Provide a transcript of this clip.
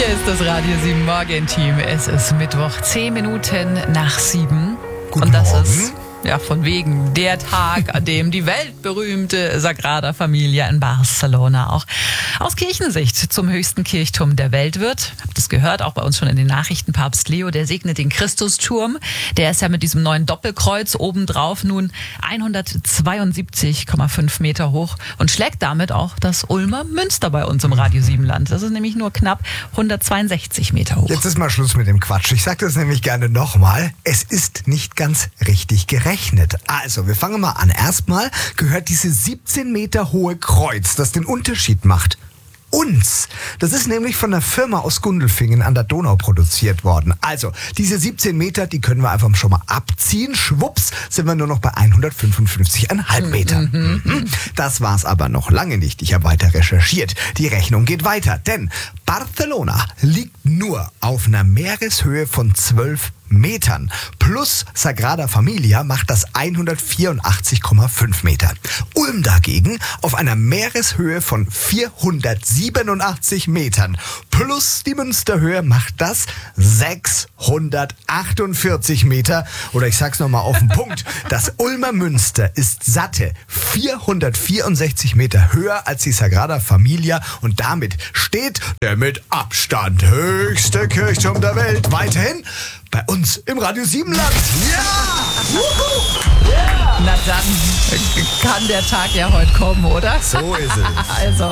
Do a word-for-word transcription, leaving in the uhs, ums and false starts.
Hier ist das Radio sieben Morgenteam. Es ist Mittwoch, zehn Minuten nach sieben. Guten Und das Morgen. ist ja von wegen der Tag, an dem die weltberühmte Sagrada Familia in Barcelona auch aus Kirchensicht zum höchsten Kirchturm der Welt wird. Habt es gehört, auch bei uns schon in den Nachrichten. Papst Leo, der segnet den Christusturm. Der ist ja mit diesem neuen Doppelkreuz obendrauf nun hundertzweiundsiebzig Komma fünf Meter hoch und schlägt damit auch das Ulmer Münster bei uns im Radio sieben Land. Das ist nämlich nur knapp hundertzweiundsechzig Meter hoch. Jetzt ist mal Schluss mit dem Quatsch. Ich sage das nämlich gerne nochmal. Es ist nicht ganz richtig gerechnet. Also, wir fangen mal an. Erstmal gehört dieses siebzehn Meter hohe Kreuz, das den Unterschied macht, uns. Das ist nämlich von einer Firma aus Gundelfingen an der Donau produziert worden. Also, diese siebzehn Meter, die können wir einfach schon mal abziehen. Schwupps, sind wir nur noch bei hundertfünfundfünfzig Komma fünf Metern. Mhm. Das war's aber noch lange nicht. Ich habe weiter recherchiert. Die Rechnung geht weiter, denn Barcelona liegt nur auf einer Meereshöhe von zwölf Metern. Plus Sagrada Familia macht das hundertvierundachtzig Komma fünf Meter. Ulm dagegen auf einer Meereshöhe von vierhundertsiebenundachtzig Metern. Plus die Münsterhöhe macht das sechshundertachtundvierzig Meter. Oder ich sag's nochmal auf den Punkt. Das Ulmer Münster ist satte vierhundertvierundsechzig Meter höher als die Sagrada Familia. Und damit steht der mit Abstand höchste Kirchturm der Welt weiterhin bei uns im Radio sieben Land. Ja! Na dann kann der Tag ja heute kommen, oder? So ist es. Also